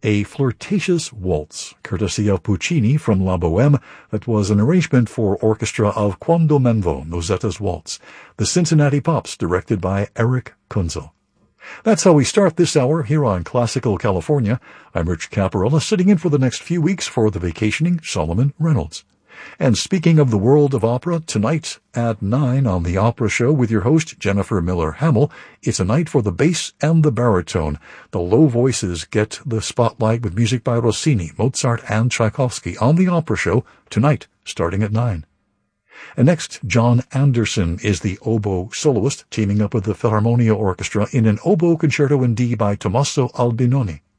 A Flirtatious Waltz, courtesy of Puccini from La Bohème, that was an arrangement for orchestra of Quando Men Vo, Nosetta's Waltz, the Cincinnati Pops, directed by Eric Kunzel. That's how we start this hour here on Classical California. I'm Rich Caparella, sitting in for the next few weeks for the vacationing Solomon Reynolds. And speaking of the world of opera, tonight at 9 on The Opera Show with your host, Jennifer Miller Hamill, it's a night for the bass and the baritone. The low voices get the spotlight with music by Rossini, Mozart, and Tchaikovsky on The Opera Show tonight, starting at 9. And next, John Anderson is the oboe soloist, teaming up with the Philharmonia Orchestra in an oboe concerto in D by Tommaso Albinoni.